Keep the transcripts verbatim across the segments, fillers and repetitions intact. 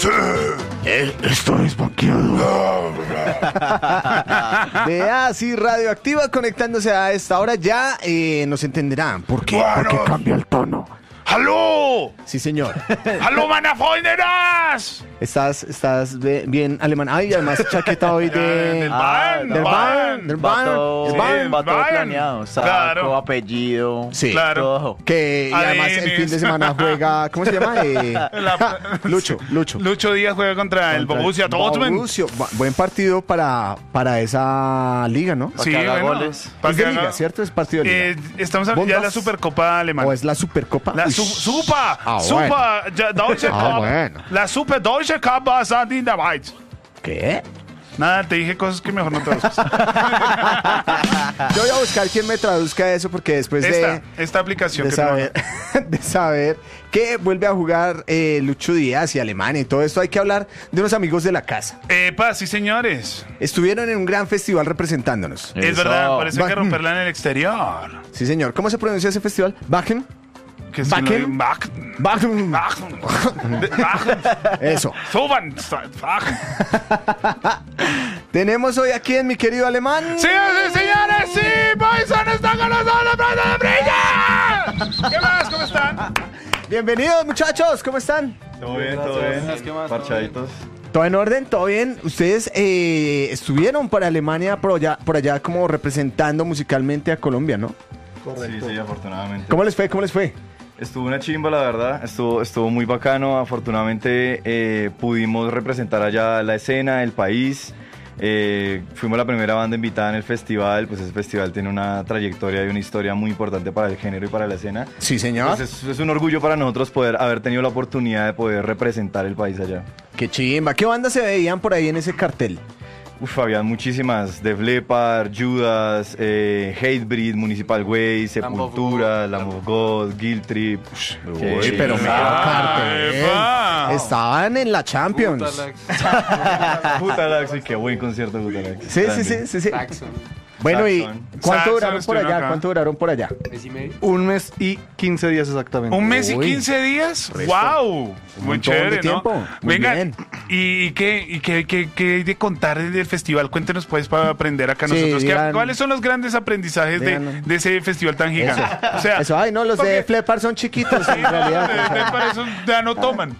Sí. Eh, esto es vaqueado. Vea, sí, Radioactiva conectándose a esta hora ya eh, nos entenderán. ¿Por qué? Bueno. Porque cambia el tono. ¡Hallo! Sí, señor. ¡Hallo, meine Freundinas! Estás, estás be- bien alemán. Ay, además chaqueta hoy de... Del Bayern, del Bayern, del Bayern, Vato, del Bayern. vato Bayern. planeado, saco, Claro. apellido, Sí. Claro. todo. Que y además el Arenes. fin de semana juega... ¿Cómo se llama? Eh, La- Lucho, Lucho. Lucho Díaz juega contra, el Contra Borussia Dortmund. Borussia. Bu- Buen partido para, para esa liga, ¿no? Para Sí, que haga bueno, goles. para Es que de haga- liga, ¿cierto? Es partido de liga. Eh, estamos hablando ya de la Bundes- Supercopa Alemana. ¿O es la Supercopa? La Uy, su Super, Ah, Super, bueno. ja, Deutsche Ah, Cup. bueno. La Super Deutsche Cup va a estar in der Schweiz. ¿Qué? Nada, te dije cosas que mejor no te busques. Yo voy a buscar quién me traduzca eso porque después Esta, de, esta aplicación de, que te saber, de saber que vuelve a jugar eh, Lucho Díaz y Alemania y todo esto, hay que hablar de unos amigos de la casa. Epa, sí, señores. Estuvieron en un gran festival representándonos. Es Eso. verdad, por eso hay que Bajen. romperla en el exterior. Sí, señor. ¿Cómo se pronuncia ese festival? ¿Bajen? Que es Backen. que no- Backen. Bajen. Backen. Backen. Eso. Suban. Backen. Tenemos hoy aquí en mi querido alemán. Señoras y señores, sí, Poison está con nosotros, Prenda de Brilla. ¿Qué más? ¿Cómo están? Bienvenidos, muchachos. ¿Cómo están? Todo bien, todo bien. Parchaditos. ¿Todo en orden? ¿Todo bien? Ustedes eh, estuvieron por Alemania, por allá, por allá como representando musicalmente a Colombia, ¿no? Sí, sí, afortunadamente. ¿Cómo les fue? ¿Cómo les fue? Estuvo una chimba, la verdad. Estuvo, estuvo muy bacano. Afortunadamente eh, pudimos representar allá la escena, el país. Eh, fuimos la primera banda invitada en el festival. Pues ese festival tiene una trayectoria y una historia muy importante para el género y para la escena. Sí, señor. Entonces es, es un orgullo para nosotros poder haber tenido la oportunidad de poder representar el país allá. Qué chimba. ¿Qué bandas se veían por ahí en ese cartel? Uf, había muchísimas. Def Leppard, Judas, eh, Hatebreed, Municipal Way, Sepultura, Lamb of God, Guilt Trip. Uy, Sí, pero sí. mero cartel. Epa. Estaban en la Champions. Butalax, y qué buen concierto de Butalax. Sí, sí, sí, sí, sí. Bueno, ¿y Saxon. cuánto Saxon duraron por estuvieron allá? acá. ¿Cuánto duraron por allá? Un mes y quince días exactamente. ¿Un mes y Uy. quince días? Resto. ¡Wow! Muy montón chévere, de ¿no? tiempo. Muy Venga, bien. ¿y qué, y qué, qué, qué hay de contar del festival? Cuéntenos pues para aprender acá Sí, nosotros. ¿Qué- digan- ¿Cuáles son los grandes aprendizajes de, Digan- de ese festival tan gigante? O sea, Eso, ay, no, los porque- de Flepar son chiquitos Sí, en no, realidad. de- o sea. de- para eso ya no toman.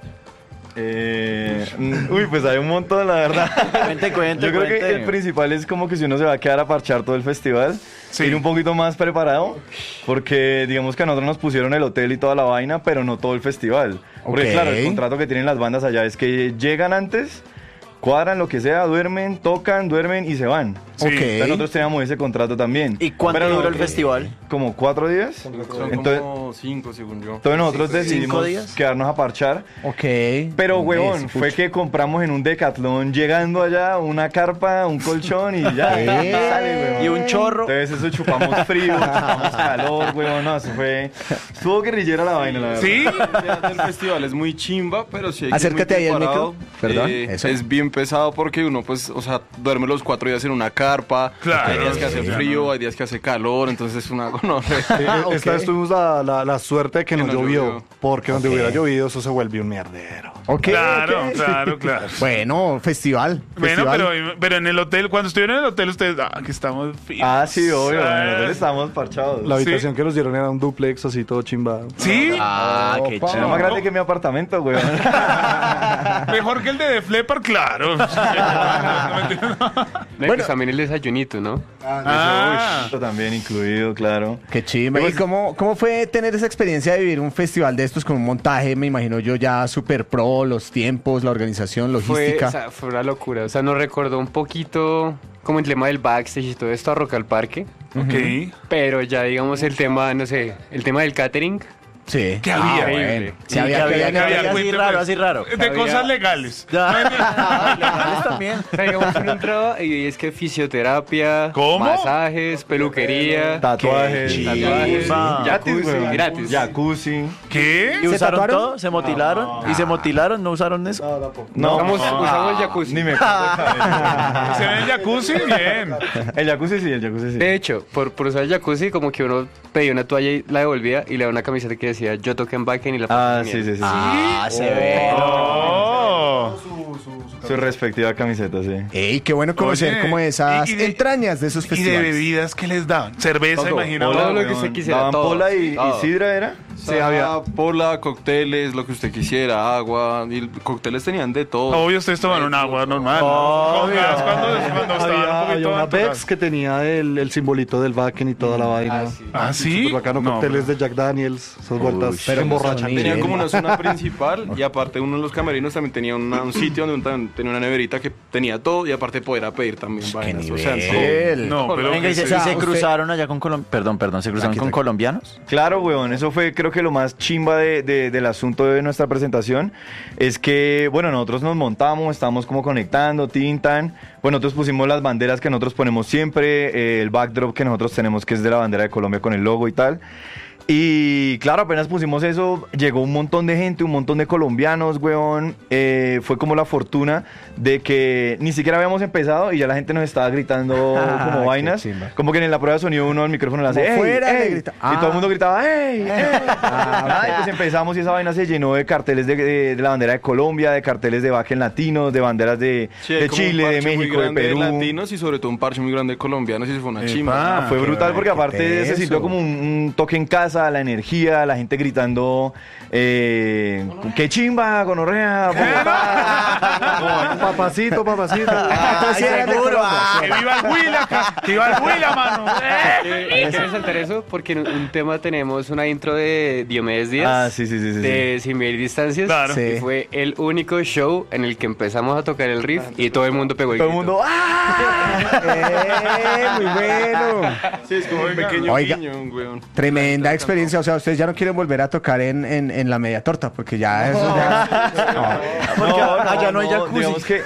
Eh, mm, uy, pues hay un montón, la verdad. Cuente, cuente, Yo creo cuente. que el principal es como que si uno se va a quedar a parchar todo el festival, Sí. ir un poquito más preparado, porque digamos que a nosotros nos pusieron el hotel y toda la vaina, pero no todo el festival. Porque Ok. claro, el contrato que tienen las bandas allá es que llegan antes, cuadran lo que sea, duermen, tocan, duermen y se van. Sí. Ok. Entonces nosotros teníamos ese contrato también. ¿Y cuánto Pero duró el nosotros- festival? Como cuatro días. Son Entonces, como cinco, según yo. entonces nosotros decidimos días? quedarnos a parchar. Ok. Pero, Un huevón, mes, fue pucha. que compramos en un Decathlon llegando allá una carpa, un colchón y ya. ¿Qué? Sale, huevón. Y un chorro. Entonces eso chupamos frío, chupamos calor, huevón, no, eso fue... Estuvo guerrillera la vaina, la verdad. ¿Sí? El del festival es muy chimba, pero sí hay que ir muy Acércate ahí al preparado. micro. Perdón, Eh, eso. Es bien pesado porque uno, pues, o sea, duerme los cuatro días en una carpa. Claro, Hay días que hace sí, frío, hay días que hace calor, entonces es una gonorrea. Ah, ok. Esta vez tuvimos la, la, la suerte de que, Que no no llovió, llovió. porque donde Ok. hubiera llovido eso se vuelve un mierdero. Ok, Claro, ok. claro, claro. Bueno, festival. Bueno, festival. pero, pero en el hotel, cuando estuvieron en el hotel, ustedes, ah, que estamos finos. Ah, sí, obvio, en el hotel Ah, estábamos parchados. La Sí. habitación que nos dieron era un duplex así todo chimbado. ¿Sí? Ah, qué Opa. Era chido. más grande que mi apartamento, huevón. Mejor que el de The Flepper, claro. Bueno, también el desayunito, ¿no? Ah. Esto también incluido, claro. Qué chimba. ¿Y cómo, cómo fue tener esa experiencia de vivir un festival de estos con un montaje, me imagino yo, ya super pro, los tiempos, la organización, Fue, logística? o sea, fue una locura. O sea, nos recordó un poquito como el tema del backstage y todo esto a Rock al Parque. Ok. Pero ya, digamos, el tema, no sé, el tema del catering. Sí. ¿Qué había? Increíble. Sí, había, ¿Qué había? había- ¿Qué había? Así Cuénteme. raro, así raro. De Había- cosas legales. Ya. Legales también. O sea, digamos, uno entraba y es que fisioterapia, ¿Cómo? masajes, peluquería, Tatuajes. Qué tatuajes, chimba. Gratis, huevón. gratis. Jacuzzi. ¿Qué? ¿Y ¿Se usaron tatuaron? todo? ¿Se motilaron? ¿Y se motilaron? ¿No usaron eso? No, Usamos, no. usamos el jacuzzi. Ni me corto el cabello. ¿Se ve el jacuzzi? Bien. El jacuzzi sí, el jacuzzi sí. De hecho, por, por usar el jacuzzi, como que uno pedía una toalla y la devolvía y le daba una camiseta que decía yo toqué en backend y la Ah, pasé sí, genial. sí, sí. Ah, severo. Oh. su respectiva camiseta, sí. Ey, qué bueno conocer Oye, como esas y- y de- entrañas de esos ¿Y de festivales. bebidas qué les daban? Cerveza, Todo. imagino. Todo lo que weón. usted quisiera, Daban todo. pola y, y Todo. sidra, ¿era? Sí, había pola, cócteles, lo que usted quisiera, agua. Y cócteles tenían de todo. Obvio, ustedes tomaron agua normal. Oh, Con gas, cuando, cuando estaban había, un había poquito una natural. Bex que tenía el, el simbolito del Wacken y toda la vaina. Ah, sí. ¿Ah, sí? Súper bacano, No, cócteles de Jack Daniels, esas vueltas pero emborrachan. son Tenían como Bien. una zona principal y aparte uno de los camerinos también tenía una- un sitio donde un- tenía una neverita que tenía todo y aparte poder pedir también Qué vainas. O sea, nivel. No, pero Venga, y se, que y se- se usted- cruzaron allá con colombianos. Perdón, perdón, se cruzaron Aquí, con aquí. colombianos. Claro, weón, eso fue creo que lo más chimba de, de- del asunto de nuestra presentación, es que, bueno, nosotros nos montamos, estábamos como conectando, tintan, bueno, nosotros pusimos las banderas que nosotros ponemos siempre, eh, el backdrop que nosotros tenemos que es de la bandera de Colombia con el logo y tal. Y claro, apenas pusimos eso, llegó un montón de gente, un montón de colombianos, weón. Eh, fue como la fortuna de que ni siquiera habíamos empezado y ya la gente nos estaba gritando Ah, como qué vainas. chimba. Como que en la prueba de sonido uno al micrófono le hace Como "Ey, fuera, le ey", grita. y Ah. todo el mundo gritaba ¡ey! ¡ey! Ah, y pues empezamos y esa vaina se llenó de carteles de, de- de la bandera de Colombia, de carteles de Wacken latinos, de banderas de, sí, hay de como un Chile, de parche muy México, de grande Perú. latinos y sobre todo un parche muy grande de colombianos y se fue una Epa. chimba. Ah, fue qué brutal porque bueno, aparte qué se sintió teso. como un, un toque en casa, la energía, la gente gritando eh, ¡qué chimba, gonorrea! Bogotá". Papacito, papacito. Entonces, sí eran de Colombia. ¡Que viva el Huila, acá! ¡Que viva el Huila, mano! ¡Eh! Eh, Quiero resaltar eso porque en un tema tenemos una intro de Diomedes Díaz. Ah, sí, sí, sí, sí, De Sin Medir Distancias. Claro. Sí. Y fue el único show en el que empezamos a tocar el riff y todo el mundo pegó el Todo el grito. mundo ¡ah! Eh, muy bueno. Sí, es como un pequeño Oiga. guiño, weón. Tremenda experiencia. O sea, ustedes ya no quieren volver a tocar en, en, en la media torta, porque ya eso ya. Porque allá no hay jacuzzi. digamos que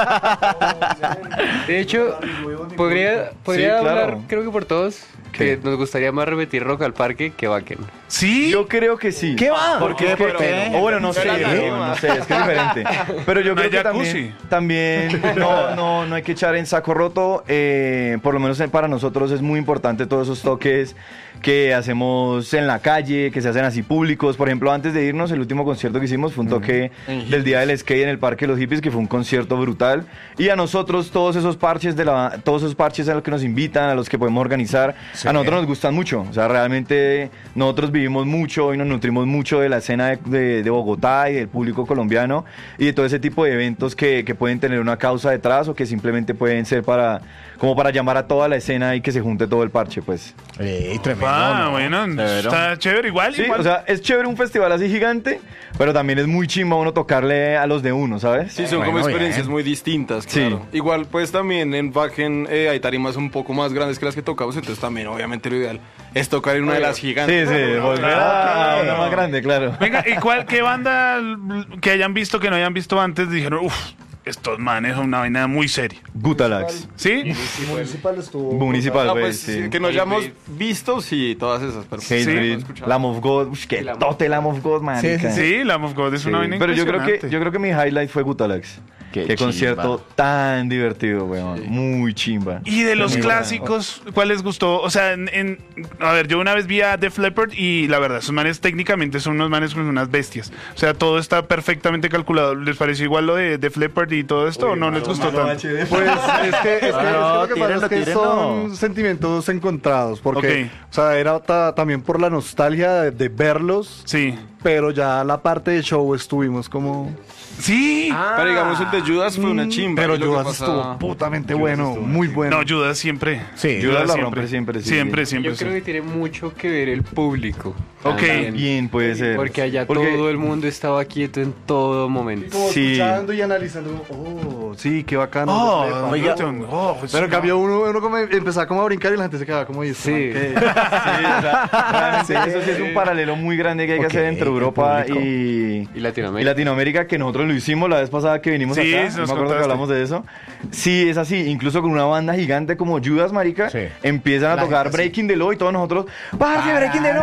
De hecho, podría, podría Sí, claro. hablar, creo que por todos, que nos gustaría más repetir Rock al Parque que Wacken. ¿Sí? yo creo que sí. ¿Qué va? ¿Por qué? ¿Por Porque- qué? O bueno, no sé, ¿Qué? no, no sé, es que es diferente. Pero yo No creo hay que jacuzzi. también, también no, no, no hay que echar en saco roto. eh, por lo menos para nosotros es muy importante todos esos toques que hacemos en la calle, que se hacen así públicos. Por ejemplo, antes de irnos, el último concierto que hicimos fue un toque del Día del Skate en el Parque de los Hippies, que fue un concierto brutal. Y a nosotros todos esos parches de la, todos esos parches a los que nos invitan, a los que podemos organizar, Sí. a nosotros nos gustan mucho. O sea, realmente nosotros vivimos mucho y nos nutrimos mucho de la escena de, de- de Bogotá y del público colombiano y de todo ese tipo de eventos que, que pueden tener una causa detrás o que simplemente pueden ser para como para llamar a toda la escena y que se junte todo el parche, pues. Ey, tremendo. Ah, ¿no? bueno, está chévere. Igual, Sí, igual. o sea, es chévere un festival así gigante, pero también es muy chimba uno tocarle a los de uno, ¿sabes? Sí, son Bueno, como experiencias bien. muy distintas, Sí. claro. Igual, pues también en Wacken eh, hay tarimas un poco más grandes que las que tocamos, entonces también, obviamente, lo ideal es tocar en una de las Sí, gigantes. sí, volver a una más grande, claro. Venga, ¿y cuál, qué banda que hayan visto, que no hayan visto antes, dijeron, uff, estos manes son una vaina muy seria? Gutalax. ¿Sí? Municipal estuvo. Municipal, Ah, pues, pues sí. que nos hayamos visto, sí, todas esas, pero Hate Sí. Breed, Lamb of God, ush, que tote Lamb of God, man. Sí, sí, Sí, Lamb of God es una vaina Pero yo creo que impresionante. yo creo que mi highlight fue Gutalax. Qué Qué, chimba. concierto tan divertido, weón. Muy chimba. Y de los Muy clásicos, ¿cuál les gustó? O sea, en, en- a ver, yo una vez vi a Def Leppard y la verdad, esos manes técnicamente son unos manes con unas bestias. O sea, todo está perfectamente calculado. ¿Les pareció igual lo de Def Leppard y todo esto o no les gustó tanto? Pues es que, es que, es que No, lo que pasa tírenlo, es que tírenlo. son sentimientos encontrados. Porque, Ok. o sea, era ta- también por la nostalgia de, de verlos. Sí. Pero ya la parte de show estuvimos como. Sí. Pero digamos, el de Judas fue una chimba. Pero y lo que Judas pasa- estuvo putamente bueno, muy bueno. No, Judas siempre. Sí. Judas la rompe siempre, sí. Siempre, Yo siempre. creo sí. que tiene mucho que ver el público. Ok. también. Bien, puede ser. Porque allá Porque- todo el mundo estaba quieto en todo momento. Como Sí. escuchando y analizando. Oh, sí, qué bacano. Oh, Def Leppard. oiga. Oh, es Pero en una- cambio uno, uno como empezaba como a brincar y la gente se quedaba como, ¿y este Sí. man qué? Sí, o sea, realmente eso sí es un paralelo muy grande que hay que Ok, hacer entre el Europa público. y, Y Latinoamérica. y Latinoamérica, que nosotros lo hicimos la vez pasada que vinimos Sí, acá. sí No nos me acuerdo que contaste. hablamos de eso. Sí, es así. Incluso con una banda gigante como Judas, marica, Sí. empiezan a La tocar gente, Breaking the Law y todos nosotros, ¡parce, Breaking the Law!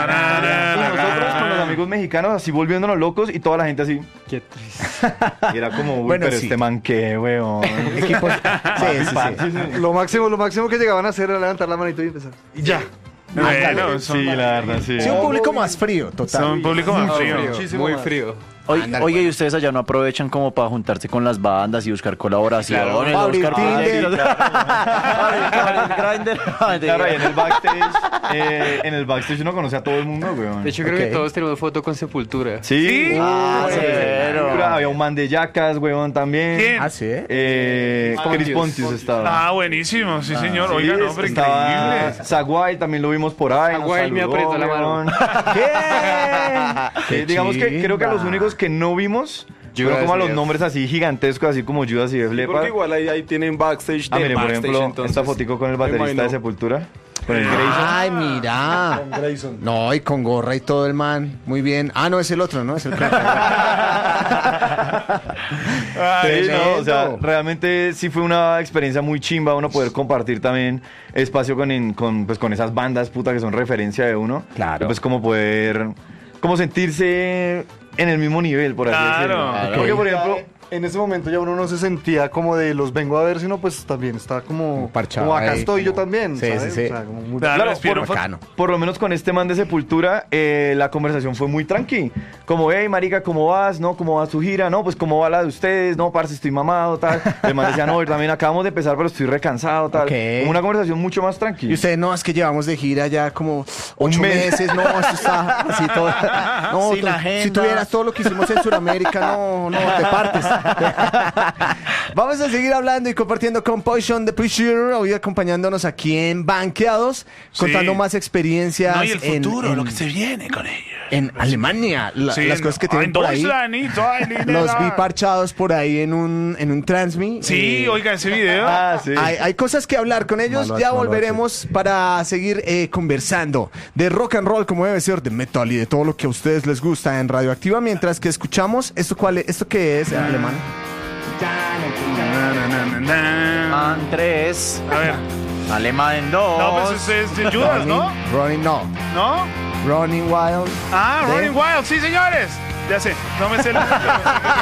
Y nosotros con los amigos mexicanos así volviéndonos locos y toda la gente así. Qué Y era como, uy, Bueno, pero sí. este man qué, weón. Equipos. Sí, sí, sí. Lo máximo, lo máximo que llegaban a hacer era levantar la manito y empezar. Y ya. Bueno, son, Sí, la verdad, sí. Sí, un público más frío, total. son un público más frío. Muchísimo muy más. frío. Oye, Ándale, oye, bueno. ¿y ustedes allá no aprovechan como para juntarse con las bandas y buscar colaboraciones? Claro, para abrir buscar Tinder. proyectos? Grindr. Claro, ahí en el backstage, eh, en el backstage uno conoce a todo el mundo, weón. De hecho, creo Ok. que todos tenemos foto con Sepultura. Sí. Ah, Uy, cero. Había un man de Yacas, weón, también. ¿Quién? Ah, sí. Eh, Chris Pontius estaba. Ah, buenísimo, sí, señor. Sí, Oiga, no, pero estaba increíble. Zaguay, también lo vimos por ahí. nos Zaguay me saludó, apretó la mano. weón. Qué Eh, digamos que creo que a los chimba. únicos que no vimos fueron Judas como a y los Def. nombres así gigantescos, así como Judas y Def Sí, Leppard. porque igual ahí, ahí tienen backstage Ah, del miren, por backstage, ejemplo, entonces, esta fotico con el me baterista imagino. de Sepultura, con el Grayson. Ay, mira. Con Grayson. No, y con gorra y todo el man. Muy bien. Ah, no, es el otro, ¿no? Es el que... Ay, Sí, no, o sea, tremendo. realmente sí fue una experiencia muy chimba uno poder compartir también espacio con, en- con, pues, con esas bandas puta que son referencia de uno. Claro. Y pues como poder, como sentirse en el mismo nivel, por así Claro. decirlo. Claro. Porque, por Ya, ejemplo, en ese momento ya uno no se sentía como de los vengo a ver, sino pues también está como, Como parchado como acá ahí, estoy yo como- también, Sí, ¿sabes? sí, sí. O sea, como muy- Claro, claro, respiro por, bacano. por lo menos con este man de Sepultura, eh, la conversación fue muy tranqui. Como, hey, marica, ¿cómo vas? ¿No? ¿Cómo va tu gira? No, pues, ¿cómo va la de ustedes? No, parce, estoy mamado, tal. El man decía, no, también acabamos de empezar, pero estoy recansado, tal. Ok. Como una conversación mucho más tranqui. Y ustedes, no, es que llevamos de gira ya como ocho mes. meses, no, esto está así todo. No, Sin tú- agenda. si tuvieras todo lo que hicimos en Sudamérica, no, no, te partes. Vamos a seguir hablando y compartiendo con Poison the Pusher, hoy acompañándonos aquí en Banqueados, contando Sí. más experiencias No, y el en- futuro, en, lo que se viene con ellos. en Alemania, la- Sí, las en- cosas que tienen en por ahí. Deutschland y Deutschland. Los vi parchados por ahí en un, en un Transmi. Sí, Eh, oiga, ese video. Ah, sí. Hay, hay cosas que hablar con ellos. Malo, ya malo, volveremos para seguir eh, conversando de rock and roll como debe ser, de metal y de todo lo que a ustedes les gusta en Radioactiva. Mientras que escuchamos esto, ¿cuál es? ¿Esto qué es, alemán? Na, na, na, na, na. Andrés. A ver. Alemán en dos. No, pues es, es de Judas, ¿no? Running, no. ¿No? Running Wild. Ah, ¿De? Running Wild, sí, señores. Ya sé, no me sé el